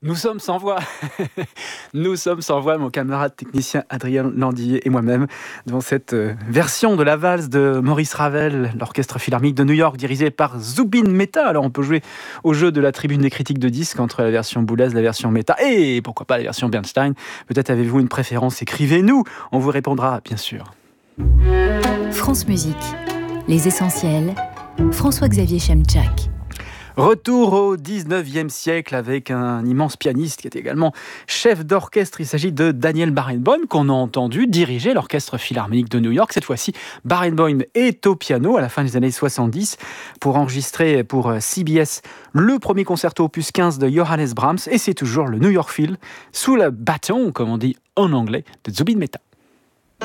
Nous sommes sans voix. Nous sommes sans voix, mon camarade technicien Adrien Landillet et moi-même, devant cette version de la valse de Maurice Ravel, l'Orchestre Philharmonique de New York, dirigé par Zubin Mehta. Alors on peut jouer au jeu de la tribune des critiques de disques entre la version Boulez, la version Mehta et pourquoi pas la version Bernstein. Peut-être avez-vous une préférence, écrivez-nous, on vous répondra bien sûr. France Musique, les essentiels, François-Xavier Chemchak. Retour au 19e siècle avec un immense pianiste qui est également chef d'orchestre. Il s'agit de Daniel Barenboim qu'on a entendu diriger l'Orchestre Philharmonique de New York. Cette fois-ci, Barenboim est au piano à la fin des années 70 pour enregistrer pour CBS le premier concerto opus 15 de Johannes Brahms. Et c'est toujours le New York Phil sous le bâton, comme on dit en anglais, de Zubin Mehta.